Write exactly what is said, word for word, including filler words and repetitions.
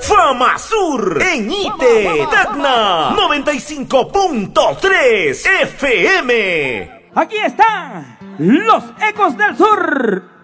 Fama Sur en Ite, Tacna, noventa y cinco punto tres F M. Aquí están los Ecos del Sur.